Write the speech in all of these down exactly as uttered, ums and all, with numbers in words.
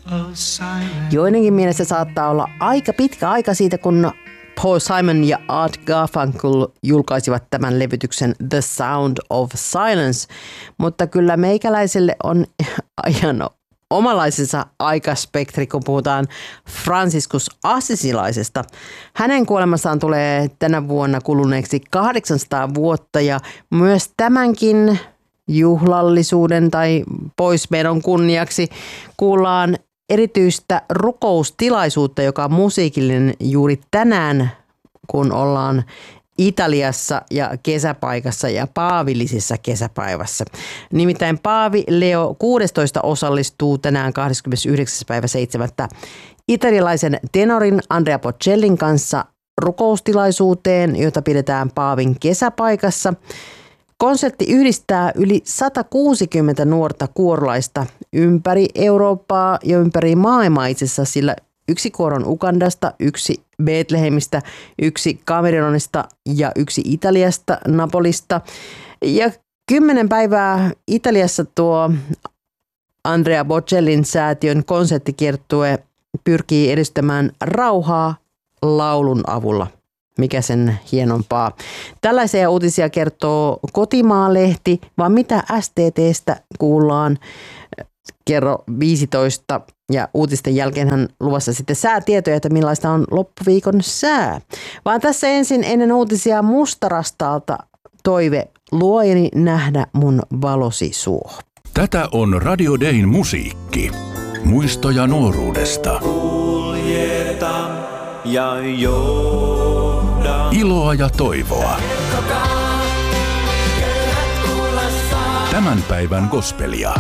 Joidenkin mielestä saattaa olla aika pitkä aika siitä, kun Paul Simon ja Art Garfunkel julkaisivat tämän levytyksen The Sound of Silence, mutta kyllä meikäläiselle on ihan omalaisensa aikaspektri, kun puhutaan Franciscus Assisilaisesta. Hänen kuolemassaan tulee tänä vuonna kuluneeksi kahdeksansataa vuotta ja myös tämänkin juhlallisuuden tai poismenon kunniaksi kuullaan erityistä rukoustilaisuutta, joka on musiikillinen juuri tänään, kun ollaan Italiassa ja kesäpaikassa ja paavillisessa kesäpäivässä. Nimittäin Paavi Leo kuudestoista osallistuu tänään kahdeskymmenesyhdeksäs päivä seitsemättä italialaisen tenorin Andrea Bocellin kanssa rukoustilaisuuteen, jota pidetään Paavin kesäpaikassa. Konsertti yhdistää yli sata kuusikymmentä nuorta kuorolaista ympäri Eurooppaa ja ympäri maailmaa itse asiassa, sillä yksi kuoro on Ugandasta, yksi Betlehemistä, yksi Kamerunista ja yksi Italiasta, Napolista. Ja kymmenen päivää Italiassa tuo Andrea Bocellin säätiön konserttikiertue pyrkii edistämään rauhaa laulun avulla. Mikä sen hienompaa. Tällaisia uutisia kertoo Kotimaa-lehti, vaan mitä S T T:stä kuullaan kerro viisitoista ja uutisten jälkeenhän luvassa sitten säätietoja, että millaista on loppuviikon sää. Vaan tässä ensin ennen uutisia Mustarastaalta toive luojeni nähdä mun valosi suo. Tätä on Radio Dayn musiikki. Muistoja nuoruudesta. Kuljeta ja johda. Iloa ja toivoa. Tämän päivän gospelia.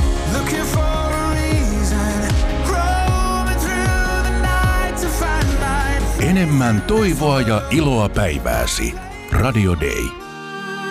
Enemmän toivoa ja iloa päivääsi. Radio Day.